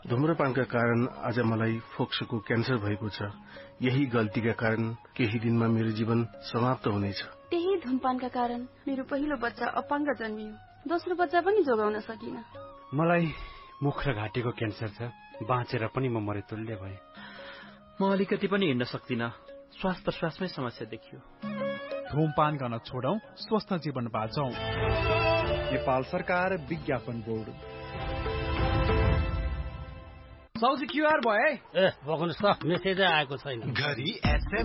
धूम्रपानका कारण आज मलाई फोक्सोको क्यान्सर भएको छ। यही गल्तीका कारण केही दिनमा मेरो जीवन समाप्त हुनेछ। त्यही धूमपानका कारण मेरो पहिलो बच्चा अपाङ्ग जन्मियो। दोस्रो बच्चा पनि जोगाउन सकिन। मलाई मुख र घाँटीको क्यान्सर छ। बाँचेर पनि म मरेतुल्य भए। म अलिकति पनि हिँड्न सक्दिन। श्वास प्रश्वासमै समस्या देखियो। धूमपान गर्न छोडौं, स्वस्थ जीवन बाँचौं। नेपाल सरकार विज्ञापन बोर्ड। साउजी क्यूआर भयो है? बग्नुस् त, मेसेज आएको छैन। घरि